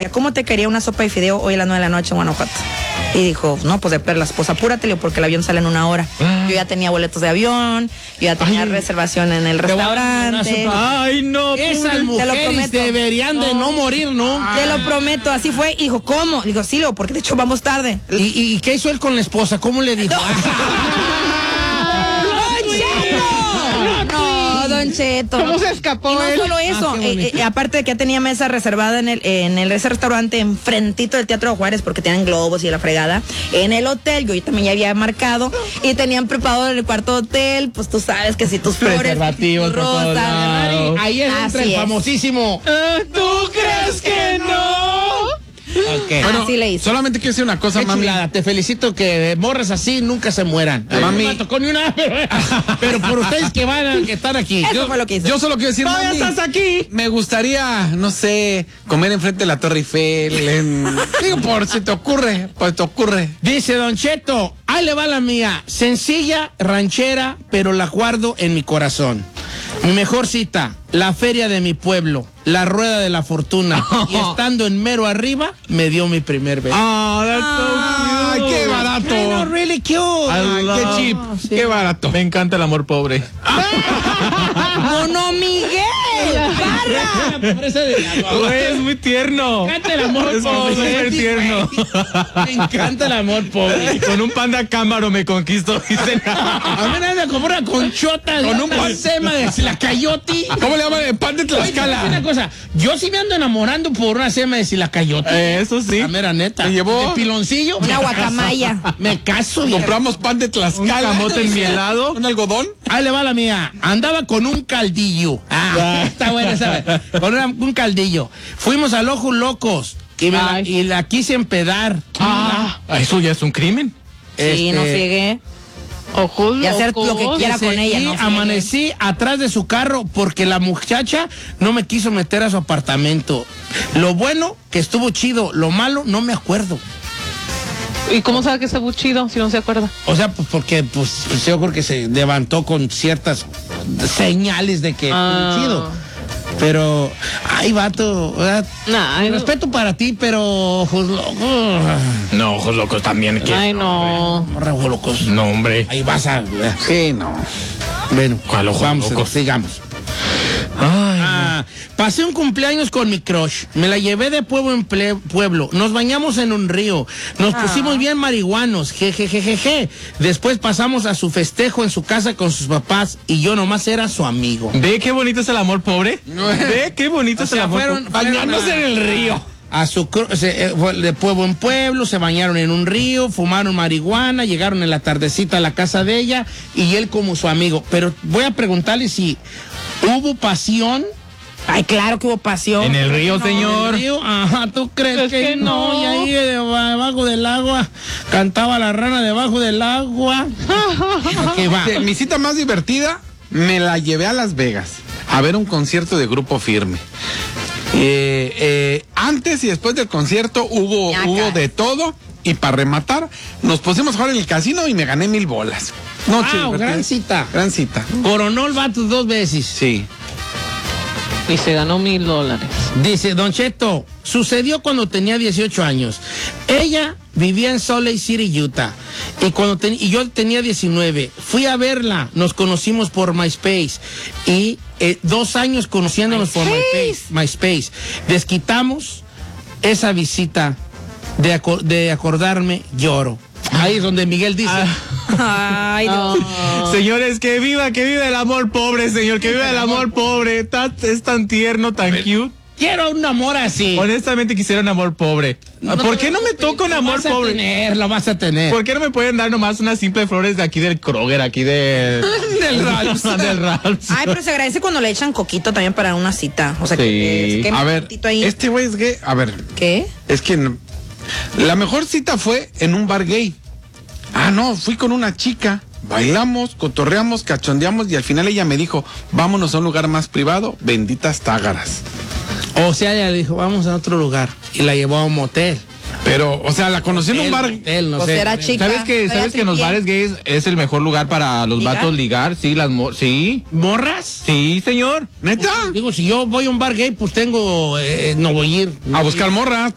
decía, ¿cómo te quería una sopa de fideo hoy a las 9 de la noche en Guanajuato? Y dijo, no, pues de perlas, pues apúrate, porque el avión sale en 1 hora. Yo ya tenía boletos de avión, yo ya tenía reservación en el restaurante. Ay, no, esas mujeres deberían de no morir nunca. Te lo prometo, así fue. Y dijo, ¿cómo? Digo, sí, porque de hecho vamos tarde. ¿Y qué hizo él con la esposa? ¿Cómo le dijo? Don Cheto. ¿Cómo se escapó? Y no él? solo eso, aparte de que ya tenía mesa reservada en ese restaurante enfrentito del Teatro Juárez, porque tenían globos y la fregada. En el hotel, yo también ya había marcado, y tenían preparado en el cuarto hotel, pues tú sabes que si tus flores, preservativos por todos lados. Ahí entra el famosísimo. ¿Tú crees que no? Okay. Bueno, así le hizo. Solamente quiero decir una cosa, mami. Chulada, te felicito que morras así nunca se mueran. Mami. No me tocó ni una, pero por ustedes que están aquí. Eso fue lo que hizo. Yo solo quiero decir, ¡Todavía mami, estás aquí! me gustaría, no sé, comer enfrente de la Torre Eiffel. Digo, por si te ocurre, pues te ocurre. Dice Don Cheto, ahí le va la mía. Sencilla, ranchera, pero la guardo en mi corazón. Mi mejor cita, la feria de mi pueblo, la rueda de la fortuna. Y estando en mero arriba, me dio mi primer beso. ¡Ay, qué barato! Bueno, really cute. Ay, qué cheap, Sí. qué barato. Me encanta el amor pobre. ¡Mono Miguel! Güey, es muy tierno. Me encanta el amor Es pobre. súper tierno. Me encanta el amor pobre. Y con un panda cámaro me conquistó. Dicen. A mí nadie me compró una conchota con un pancema de Silacayoti. ¿Cómo le llaman? El pan de Oye, te voy a decir Tlaxcala. una cosa, yo sí me ando enamorando por una sema de Silacayoti. Eso sí. La mera neta. ¿Te llevó? De piloncillo. Una guacamaya. Me caso. vieja. Compramos pan de Tlaxcala. Un camote enmielado. ¿Un algodón? Ahí le va la mía. Andaba con un caldillo. Está buena esa. Con un caldillo. Fuimos al Ojos Locos y la quise empedar. Eso ya es un crimen. Sí, no friegué. Ojos Y hacer lo que locos. quiera con ella, Y no friegue. amanecí atrás de su carro porque la muchacha no me quiso meter a su apartamento. Lo bueno, que estuvo chido. Lo malo, no me acuerdo. ¿Y cómo sabe que está muy chido si no se acuerda? O sea, pues porque pues yo creo que se levantó con ciertas señales de que chido. Pero, ay, vato, ¿verdad? Nah, Respeto para ti, pero ojos locos. No, ojos locos también. Ay, no. Ojos locos. No, hombre. Ahí vas a. Sí, no. Bueno, ¿Cuál ojos vamos, locos? sigamos. Pasé un cumpleaños con mi crush. Me la llevé de pueblo en pueblo. Nos bañamos en un río. Nos pusimos bien marihuanos. Jejejejeje. Después pasamos a su festejo en su casa con sus papás y yo nomás era su amigo. ¿Ve qué bonito es el amor pobre? ¿Ve qué bonito es el amor pobre? Bañándose en el río. De pueblo en pueblo, se bañaron en un río, fumaron marihuana, llegaron en la tardecita a la casa de ella y él como su amigo. Pero voy a preguntarle si hubo pasión. Ay, claro que hubo pasión. En el río, señor. ¿En el río? Ajá, ¿tú crees que no? Y ahí debajo del agua cantaba la rana debajo del agua. ¿Qué va? Mi cita más divertida, me la llevé a Las Vegas a ver un concierto de Grupo Firme. Antes y después del concierto hubo de todo. Y para rematar, nos pusimos a jugar en el casino y me gané 1000 bolas. Gran cita. Gran cita. Coronó el vato 2 veces. Sí. Y se ganó $1000. Dice Don Cheto, sucedió cuando tenía 18 años. Ella vivía en Salt Lake City, Utah. Y yo tenía 19. Fui a verla. Nos conocimos por MySpace. Y 2 años conociéndonos por MySpace. Desquitamos esa visita. De acordarme, lloro. Ahí es donde Miguel dice. Ay, Dios. Señores, que viva el amor pobre, señor, que viva el amor pobre. Es tan tierno, tan cute. Quiero un amor así. Honestamente quisiera un amor pobre. ¿Por qué no me toca un amor pobre? Lo vas a tener. ¿Por qué no me pueden dar nomás unas simples flores de aquí del Kroger, aquí del Ralphs? del Ralphs. Ay, pero se agradece cuando le echan coquito también para una cita. O sea, Sí. que se queme A un ver, poquitito ahí. este güey es gay. A ver, ¿Qué? es que la mejor cita fue en un bar gay. No, fui con una chica. Bailamos, cotorreamos, cachondeamos y al final ella me dijo, vámonos a un lugar más privado, benditas tágaras. O sea, ella dijo, vamos a otro lugar. Y la llevó a un motel. Pero, o sea, la conocí en un bar. Motel, no Pues sé. era chica. ¿Sabes que en los bares gays es el mejor lugar para los ¿Ligar? vatos ligar? Sí, sí. ¿Morras? Sí, señor. ¿Neta? Digo, si yo voy a un bar gay, pues tengo, no voy a ir. A buscar morras.